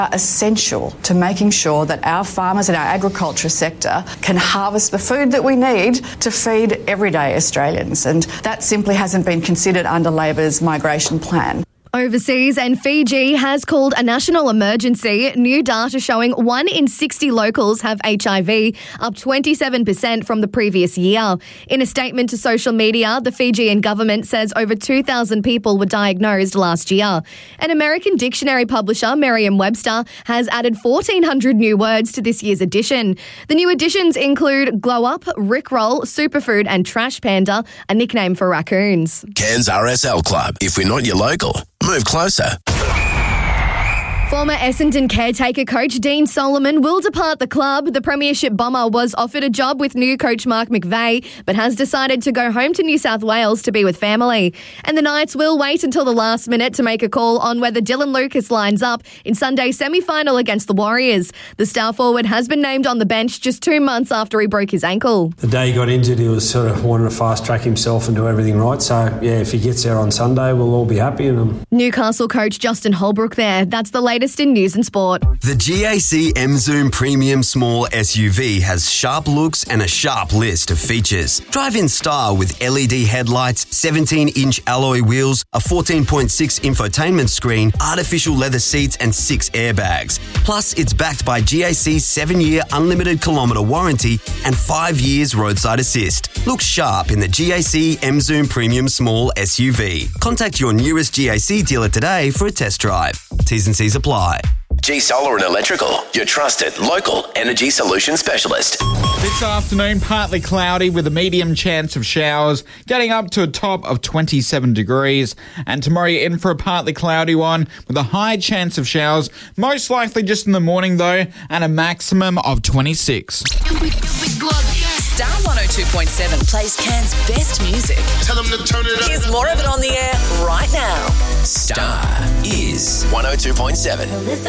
are essential to making sure that our farmers and our agriculture sector can harvest the food that we need to feed everyday Australians. And that simply hasn't been considered under Labor's migration plan. Overseas, and Fiji has called a national emergency. New data showing 1 in 60 locals have HIV, up 27% from the previous year. In a statement to social media, the Fijian government says over 2,000 people were diagnosed last year. An American dictionary publisher, Merriam-Webster, has added 1,400 new words to this year's edition. The new additions include glow up, rickroll, superfood and trash panda, a nickname for raccoons. Cairns RSL Club. If we're not your local, move closer. Former Essendon caretaker coach Dean Solomon will depart the club. The premiership bomber was offered a job with new coach Mark McVeigh, but has decided to go home to New South Wales to be with family. And the Knights will wait until the last minute to make a call on whether Dylan Lucas lines up in Sunday's semi-final against the Warriors. The star forward has been named on the bench just 2 months after he broke his ankle. The day he got injured, he was sort of wanting to fast-track himself and do everything right. So, yeah, if he gets there on Sunday, we'll all be happy. Newcastle coach Justin Holbrook there. That's the latest in news and sport. The GAC M-Zoom Premium Small SUV has sharp looks and a sharp list of features. Drive in style with LED headlights, 17-inch alloy wheels, a 14.6 infotainment screen, artificial leather seats and 6 airbags. Plus, it's backed by GAC's 7-year unlimited kilometre warranty and 5 years roadside assist. Look sharp in the GAC M-Zoom Premium Small SUV. Contact your nearest GAC dealer today for a test drive. T's and C's apply. G Solar and Electrical, your trusted local energy solution specialist. This afternoon, partly cloudy with a medium chance of showers, getting up to a top of 27 degrees. And tomorrow you're in for a partly cloudy one with a high chance of showers, most likely just in the morning though, and a maximum of 26. Star 102.7 plays Cairns' best music. Tell them to turn it up. Here's more of it on the air right now. Star is 102.7.